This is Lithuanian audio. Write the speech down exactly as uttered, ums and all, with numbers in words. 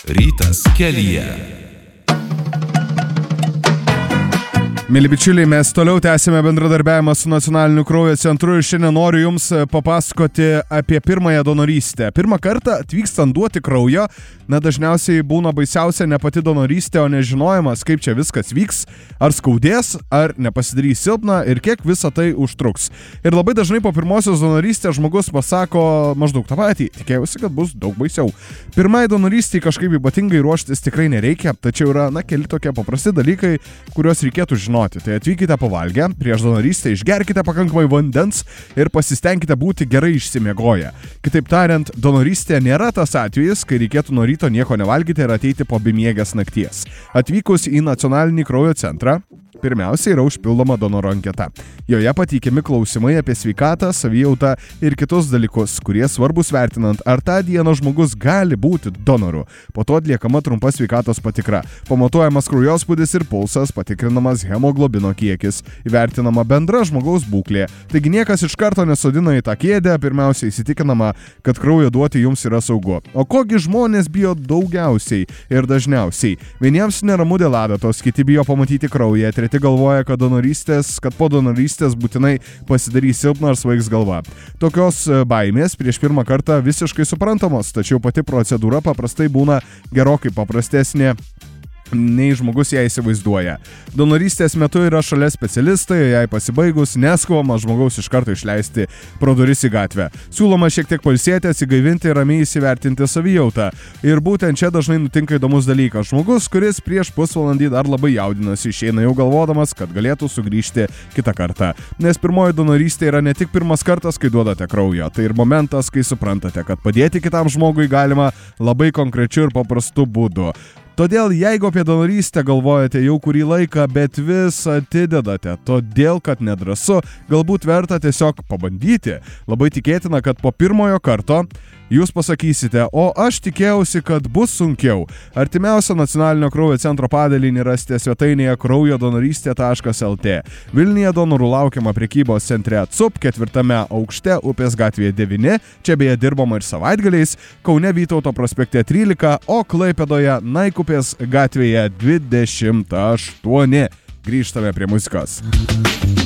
Rytas kelyje. Mėly bičiuliai, mes toliau tęsime bendradarbiavimą su Nacionaliniu kraujo centru ir šiandien noriu Jums papasakoti apie pirmąją donorystę. Pirmą kartą atvykstant duoti kraujo, na dažniausiai būna baisiausia ne pati donorystė, o nežinojimas, kaip čia viskas vyks, ar skaudės, ar nepasidarys silpna ir kiek visa tai užtruks. Ir labai dažnai po pirmosios donorystės žmogus pasako maždaug tą patį, tikėjausi, kad bus daug baisiau. Pirmai donorystei kažkaip ypatingai ruoštis tikrai nereikia, tačiau yra, na, keli tokie paprasti dalykai, kuriuos reikėtų žinoti. Tai atvykite pavalgę, prieš donorystę išgerkite pakankamai vandens ir pasistengkite būti gerai išsimiegoję. Kitaip tariant, donorystė nėra tas atvejis, kai reikėtų nuo ryto nieko nevalgyti ir ateiti po bemiegės nakties. Atvykus į Nacionalinį kraujo centrą, pirmiausia yra užpildoma donoro anketa. Joje pateikiami klausimai apie sveikatą, savijautą ir kitus dalykus, kurie svarbus vertinant, ar tą dieną žmogus gali būti donoru. Po to atliekama trumpa sveikatos patikra. Pamatuojamas kraujospūdis ir pulsas, patikrinamas hemoglobino kiekis, įvertinama bendra žmogaus būklė. Taigi niekas iš karto nesodina į tą kėdę, pirmiausia įsitikinama, kad kraujo duoti jums yra saugu. O kogi žmonės bijo daugiausiai ir dažniausiai? Vieniems neramu dėl adatos, kiti bijo pamatyti kraują, treti galvoja, kad donorystės, kad po donorystės būtinai pasidarys silpna ar svaigs galva. Tokios baimės prieš pirmą kartą visiškai suprantamos, tačiau pati procedūra paprastai būna gerokai paprastesnė nei žmogus ją įsivaizduoja. Donorystės metu yra šalia specialistai, jai pasibaigus neskubama žmogaus iš karto išleisti pro duris į gatvę. Siūloma šiek tiek pailsėti, atsigaivinti ir ramiai įsivertinti savijautą. Ir būtent čia dažnai nutinka įdomus dalykas. Žmogus, kuris prieš pusvalandį dar labai jaudinasi, išeina jau galvodamas, kad galėtų sugrįžti kitą kartą. Nes pirmoji donorystė yra ne tik pirmas kartas, kai duodate kraujo, tai ir momentas, kai suprantate, kad padėti kitam žmogui galima labai konkrečiu ir paprastu būdu. Todėl, jeigu apie donorystę galvojate jau kurį laiką, bet vis atidedate, todėl, kad nedrąsu, galbūt verta tiesiog pabandyti. Labai tikėtina, kad po pirmojo karto jūs pasakysite, o aš tikėjausi, kad bus sunkiau. Artimiausią Nacionalinio kraujo centro padalinį rasite svetainėje kraujo donorystė taškas lt. Vilniuje donorų laukiama prekybos centre C U P ketvirtame aukšte, Upės gatvėje devyni, čia beje dirbama ir savaitgaliais, Kaune Vytauto prospekte trylika, o Klaipėdoje Naikupės gatvėje dvidešimt aštuoni. Grįžtame prie muzikos.